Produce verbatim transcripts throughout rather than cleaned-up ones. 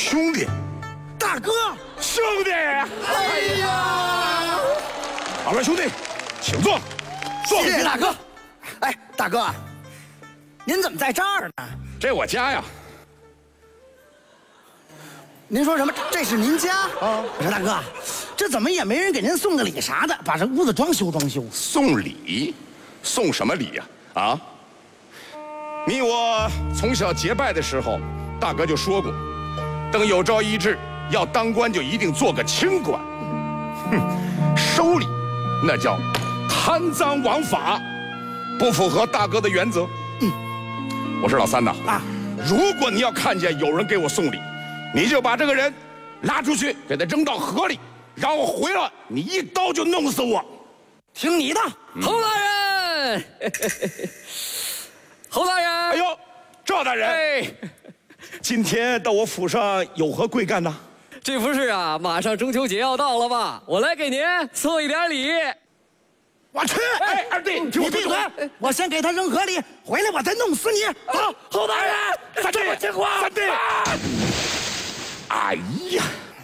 兄弟， 大哥， 兄弟， 哎呀， 二位兄弟，请坐，坐。 谢谢大哥。哎，大哥，您怎么在这儿呢？ 这我家呀。 您说什么？这是您家啊？我说大哥，这怎么也没人给您送个礼啥的，把这屋子装修装修。 送礼？送什么礼呀？啊？你我从小结拜的时候，大哥就说过，等有朝一日要当官，就一定做个清官。哼，收礼那叫贪赃枉法，不符合大哥的原则。嗯，我是老三呐。啊，如果你要看见有人给我送礼，你就把这个人拉出去，给他扔到河里，然后回来，你一刀就弄死我。 听你的， 侯大人，侯大人， 哎呦，赵大人， 哎， 今天到我府上有何贵干呢？ 这不是啊，马上中秋节要到了吗？我来给您送一点礼。 我去！ 哎，二弟， 你闭嘴！我先给他扔河里，回来我再弄死你。 好，侯大人， 三弟， 这么情况，三弟。哎呀，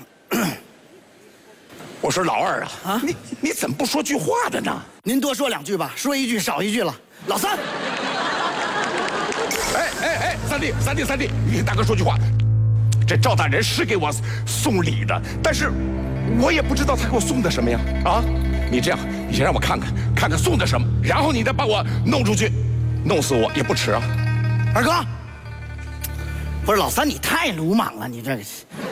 我说老二啊，啊，你你怎么不说句话的呢？ 您多说两句吧，说一句少一句了。老三， 哎哎哎，三弟三弟三弟，你给大哥说句话。这赵大人是给我送礼的，但是我也不知道他给我送的什么呀。啊，你这样，你先让我看看看看送的什么，然后你再把我弄出去，弄死我也不迟啊。 二哥，不是老三，你太鲁莽了，你这个。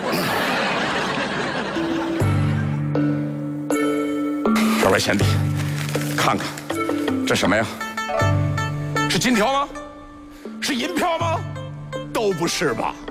二位贤弟，看看这什么呀？是金条吗？是银票吗？都不是吧？